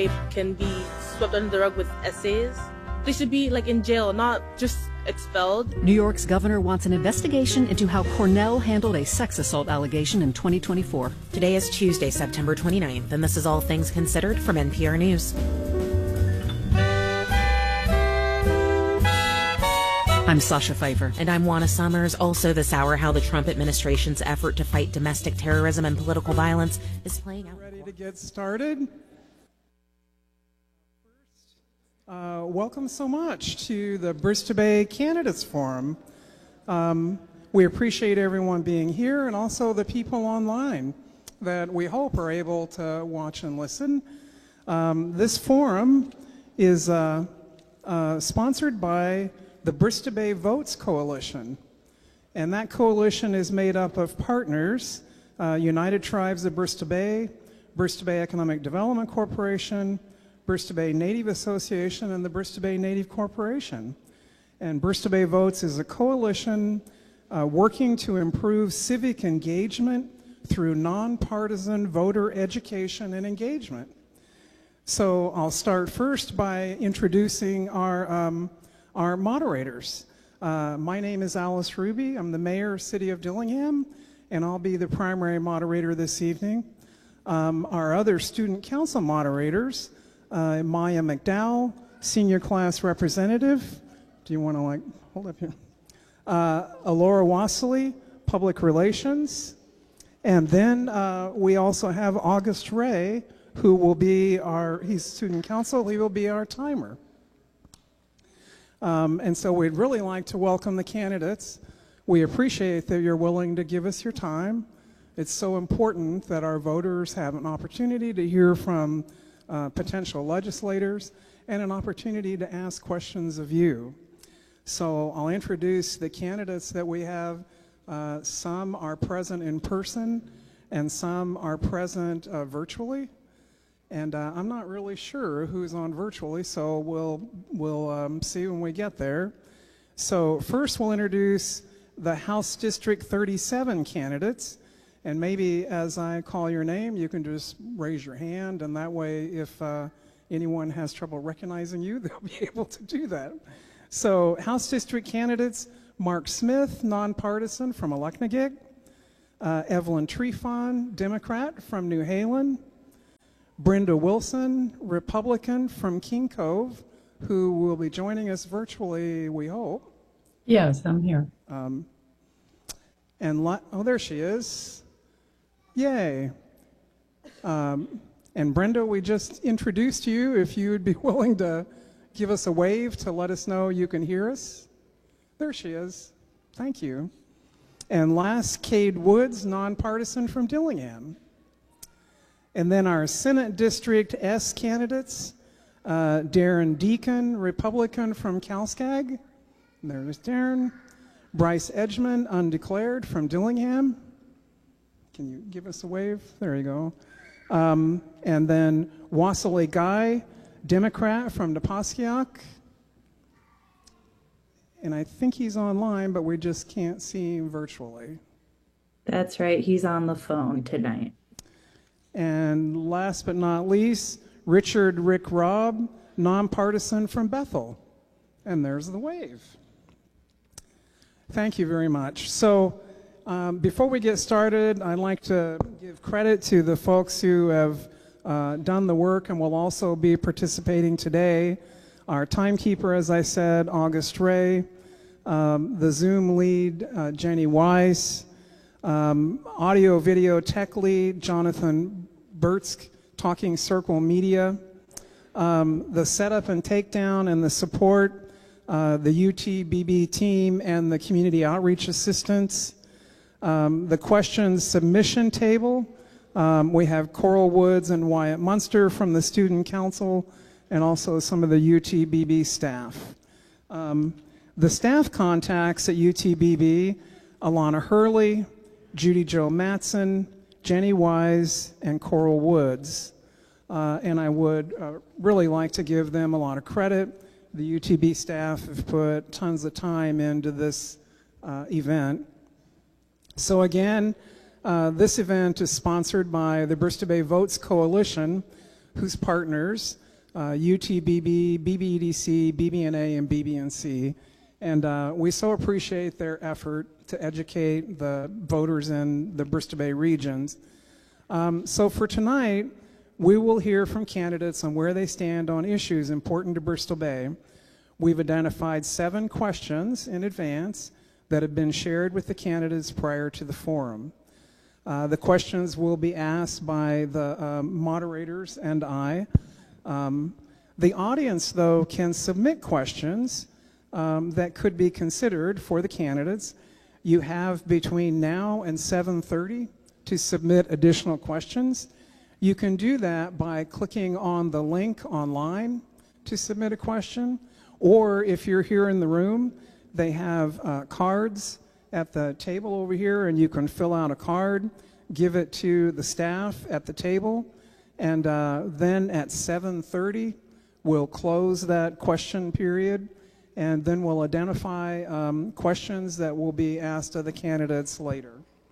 they can be swept under the rug with essays. They should be like in jail, not just expelled. New York's governor wants an investigation into how Cornell handled a sex assault allegation in 2024. Today is Tuesday, September 29th, and this is All Things Considered from NPR News. I'm Sasha Pfeiffer. And I'm Juana Summers. Also this hour, how the Trump administration's effort to fight domestic terrorism and political violence is playing out. Ready to get started? Welcome so much to the Bristol Bay Candidates Forum. We appreciate everyone being here and also the people online that we hope are able to watch and listen. This forum is sponsored by the Bristol Bay Votes Coalition, and that coalition is made up of partners, United Tribes of Bristol Bay Economic Development Corporation, Bristol Bay Native Association, and the Bristol Bay Native Corporation. And Bristol Bay Votes is a coalition working to improve civic engagement through nonpartisan voter education and engagement. So I'll start first by introducing our moderators. My name is Alice Ruby. I'm the mayor of City of Dillingham, and I'll be the primary moderator this evening. Our other student council moderators, Maya McDowell, senior class representative. Do you want to hold up here? Alora Wassily, public relations. And then we also have August Ray, who will be he's student council, he will be our timer. And so we'd really like to welcome the candidates. We appreciate that you're willing to give us your time. It's so important that our voters have an opportunity to hear from potential legislators and an opportunity to ask questions of you. So I'll introduce the candidates that we have. Some are present in person and some are present virtually. And I'm not really sure who's on virtually, so we'll see when we get there. So first we'll introduce the House District 37 candidates. And maybe as I call your name, you can just raise your hand, and that way if anyone has trouble recognizing you, they'll be able to do that. So House District candidates, Mark Smith, nonpartisan from Aleknagik, Evelyn Trefon, Democrat from New Halen, Brenda Wilson, Republican from King Cove, who will be joining us virtually, we hope. Yes, I'm here. Oh, there she is. Yay. And Brenda, we just introduced you. If you would be willing to give us a wave to let us know you can hear us. There she is. Thank you. And last, Cade Woods, nonpartisan from Dillingham. And then our Senate District S candidates, Darren Deacon, Republican from Calskag. There's Darren. Bryce Edgman, undeclared from Dillingham. Can you give us a wave? There you go. And then Wassily Guy, Democrat from Napaskiak. And I think he's online, but we just can't see him virtually. That's right. He's on the phone tonight. And last but not least, Richard Rick Robb, nonpartisan from Bethel. And there's the wave. Thank you very much. So before we get started, I'd like to give credit to the folks who have done the work and will also be participating today. Our timekeeper, as I said, August Ray, the Zoom lead, Jenny Weiss, audio video tech lead, Jonathan Bertsk, Talking Circle Media, the setup and takedown and the support, the UTBB team and the community outreach assistants, the questions submission table. We have Coral Woods and Wyatt Munster from the Student Council and also some of the UTBB staff. The staff contacts at UTBB, Alana Hurley, Judy Jo Matson, Jenny Wise, and Coral Woods. And I would really like to give them a lot of credit. The UTB staff have put tons of time into this event. So again, this event is sponsored by the Bristol Bay Votes Coalition, whose partners, UTBB, BBEDC, BBNA, and BBNC. And we so appreciate their effort to educate the voters in the Bristol Bay regions. So for tonight, we will hear from candidates on where they stand on issues important to Bristol Bay. We've identified 7 questions in advance that have been shared with the candidates prior to the forum. The questions will be asked by the moderators and I. The audience, though, can submit questions that could be considered for the candidates. You have between now and 7:30 to submit additional questions. You can do that by clicking on the link online to submit a question, or if you're here in the room, they have cards at the table over here, and you can fill out a card, give it to the staff at the table, and then at 7:30, we'll close that question period, and then we'll identify questions that will be asked of the candidates later.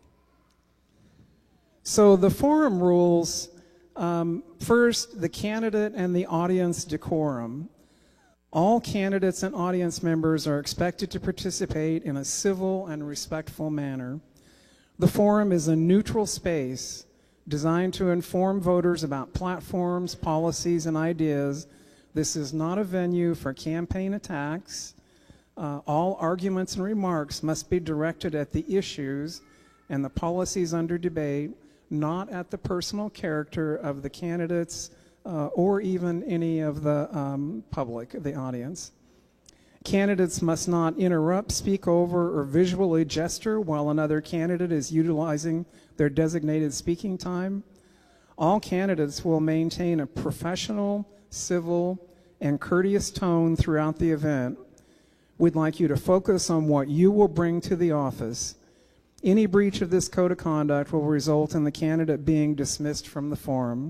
So the forum rules, first, the candidate and the audience decorum. All candidates and audience members are expected to participate in a civil and respectful manner. The forum is a neutral space designed to inform voters about platforms, policies, and ideas. This is not a venue for campaign attacks. All arguments and remarks must be directed at the issues and the policies under debate, not at the personal character of the candidates or even any of the public, the audience. Candidates must not interrupt, speak over, or visually gesture while another candidate is utilizing their designated speaking time. All candidates will maintain a professional, civil, and courteous tone throughout the event. We'd like you to focus on what you will bring to the office. Any breach of this code of conduct will result in the candidate being dismissed from the forum.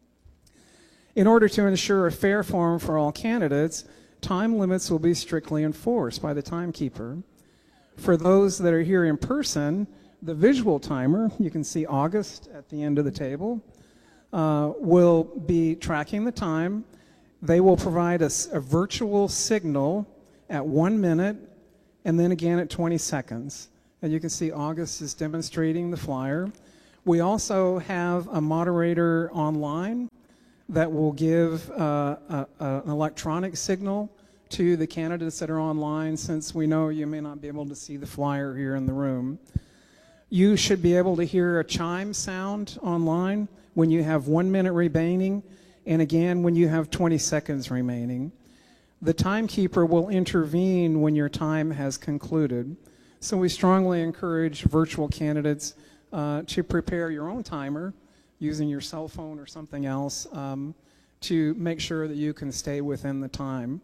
In order to ensure a fair forum for all candidates, time limits will be strictly enforced by the timekeeper. For those that are here in person, the visual timer, you can see August at the end of the table, will be tracking the time. They will provide us a virtual signal at 1 minute and then again at 20 seconds. And you can see August is demonstrating the flyer. We also have a moderator online that will give an electronic signal to the candidates that are online, since we know you may not be able to see the flyer here in the room. You should be able to hear a chime sound online when you have 1 minute remaining, and again when you have 20 seconds remaining. The timekeeper will intervene when your time has concluded. So we strongly encourage virtual candidates to prepare your own timer using your cell phone or something else to make sure that you can stay within the time.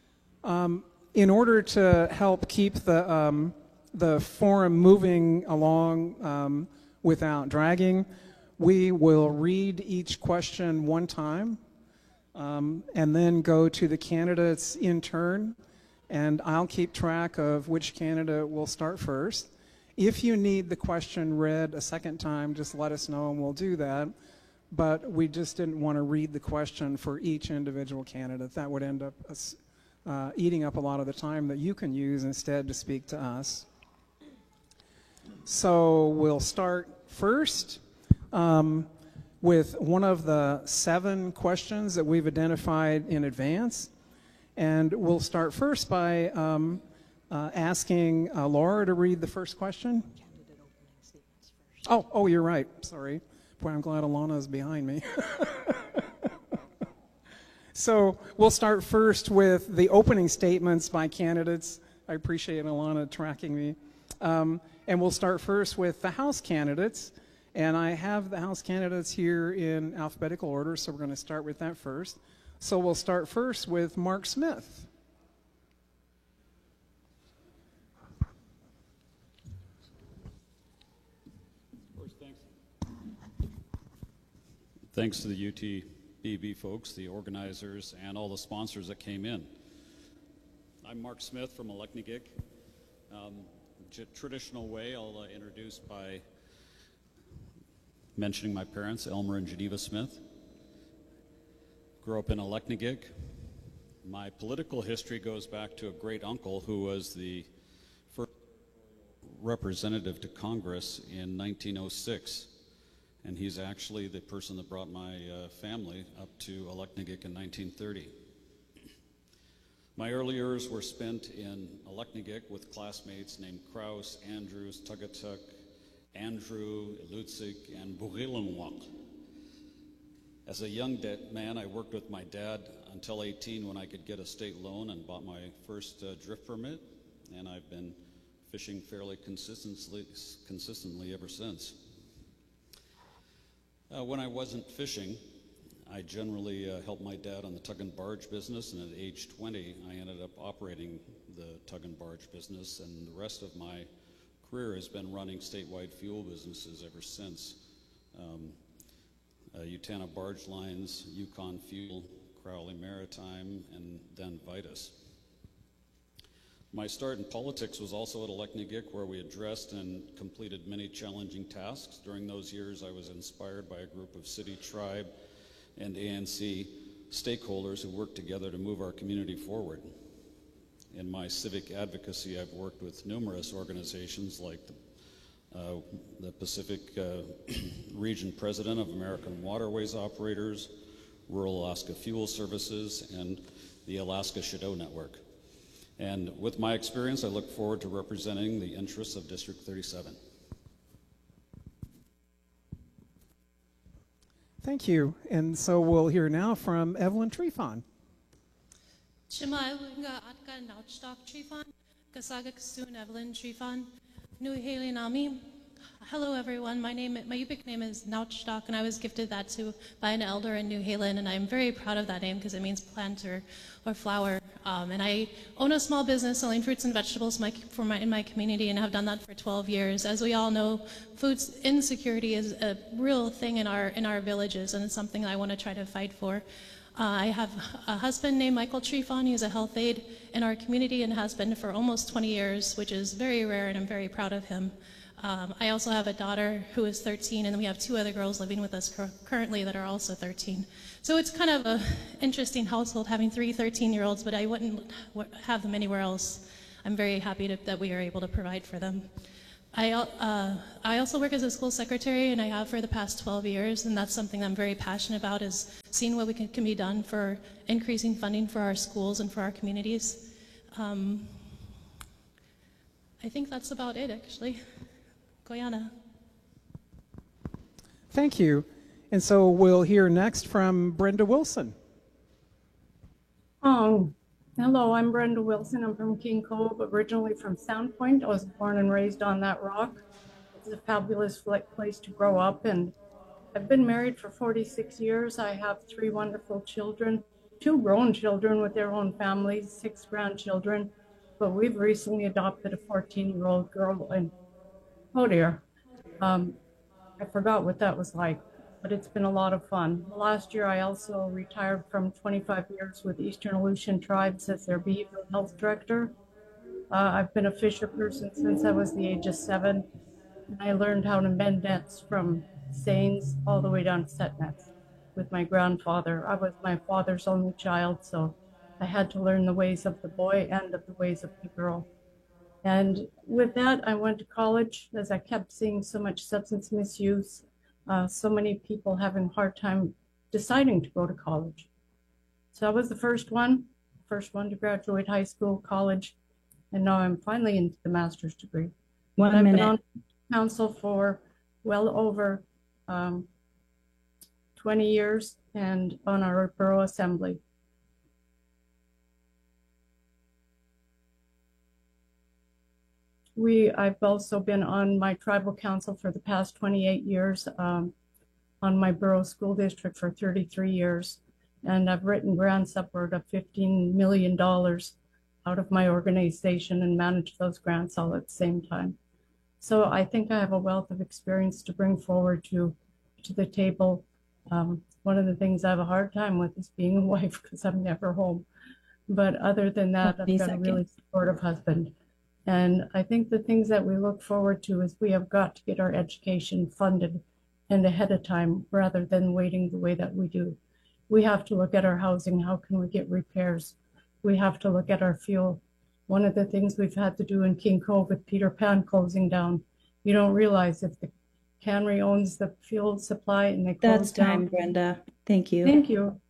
In order to help keep the forum moving along without dragging, we will read each question one time and then go to the candidates in turn, and I'll keep track of which candidate will start first. If you need the question read a second time, just let us know and we'll do that. But we just didn't want to read the question for each individual candidate. That would end up eating up a lot of the time that you can use instead to speak to us. So we'll start first with one of the 7 questions that we've identified in advance. And we'll start first by asking Laura to read the first question. Oh, you're right. Sorry. Boy, I'm glad Alana is behind me. So we'll start first with the opening statements by candidates. I appreciate Alana tracking me. And we'll start first with the House candidates. And I have the House candidates here in alphabetical order, so we're going to start with that first. So we'll start first with Mark Smith. Thanks to the UTBB folks, the organizers, and all the sponsors that came in. I'm Mark Smith from Aleknagik. Traditional way, I'll introduce by mentioning my parents, Elmer and Geneva Smith. Grew up in Aleknagik. My political history goes back to a great uncle who was the first representative to Congress in 1906. And he's actually the person that brought my family up to Aleknagik in 1930. My early years were spent in Aleknagik with classmates named Kraus, Andrews, Tugatuk, Andrew, Lutzig, and Burilenwak. As a young man, I worked with my dad until 18 when I could get a state loan and bought my first drift permit, and I've been fishing fairly consistently ever since. When I wasn't fishing, I generally helped my dad on the tug and barge business, and at age 20, I ended up operating the tug and barge business, and the rest of my career has been running statewide fuel businesses ever since. Utana Barge Lines, Yukon Fuel, Crowley Maritime, and then Vitus. My start in politics was also at Aleknagik, where we addressed and completed many challenging tasks. During those years, I was inspired by a group of city, tribe, and ANC stakeholders who worked together to move our community forward. In my civic advocacy, I've worked with numerous organizations like the Pacific Region President of American Waterways Operators, Rural Alaska Fuel Services, and the Alaska Shadow Network. And with my experience, I look forward to representing the interests of District 37. Thank you. And so we'll hear now from Evelyn Trefon. Shema Ilunga Atka Nautstock Trefon, Kasaga Kasun Evelyn Trefon, Nui Haley Nami. Hello everyone, my Yupik name is Nautstock, and I was gifted that by an elder in New Halen, and I'm very proud of that name because it means plant or flower. And I own a small business selling fruits and vegetables in my community, and have done that for 12 years. As we all know, food insecurity is a real thing in our villages, and it's something I want to try to fight for. I have a husband named Michael Trefon. He's a health aide in our community and has been for almost 20 years, which is very rare, and I'm very proud of him. I also have a daughter who is 13, and we have 2 other girls living with us currently that are also 13. So it's kind of an interesting household having 3 13-year-olds, but I wouldn't have them anywhere else. I'm very happy that we are able to provide for them. I also work as a school secretary, and I have for the past 12 years, and that's something I'm very passionate about, is seeing what can be done for increasing funding for our schools and for our communities. I think that's about it, actually. Guyana. Thank you. And so we'll hear next from Brenda Wilson. Hello, I'm Brenda Wilson. I'm from King Cove, originally from Sound Point. I was born and raised on that rock. It's a fabulous place to grow up, and I've been married for 46 years. I have 3 wonderful children, 2 grown children with their own families, 6 grandchildren, but we've recently adopted a 14-year-old girl, and oh dear, I forgot what that was like, but it's been a lot of fun. Last year, I also retired from 25 years with Eastern Aleutian Tribes as their behavioral health director. I've been a fisher person since I was the age of 7, and I learned how to mend nets from seines all the way down to set nets with my grandfather. I was my father's only child, so I had to learn the ways of the boy and of the ways of the girl. And with that, I went to college as I kept seeing so much substance misuse, so many people having a hard time deciding to go to college. So I was the first one to graduate high school, college, and now I'm finally into the master's degree. I've been on council for well over 20 years and on our borough assembly. I've also been on my tribal council for the past 28 years, on my borough school district for 33 years, and I've written grants upward of $15 million out of my organization and managed those grants all at the same time. So I think I have a wealth of experience to bring forward to the table. One of the things I have a hard time with is being a wife because I'm never home. But other than that, I've got a really supportive husband. And I think the things that we look forward to is we have got to get our education funded and ahead of time rather than waiting the way that we do. We have to look at our housing. How can we get repairs? We have to look at our fuel. One of the things we've had to do in King Cove with Peter Pan closing down, you don't realize if the cannery owns the fuel supply and they close That's time, down. Brenda. Thank you. Thank you.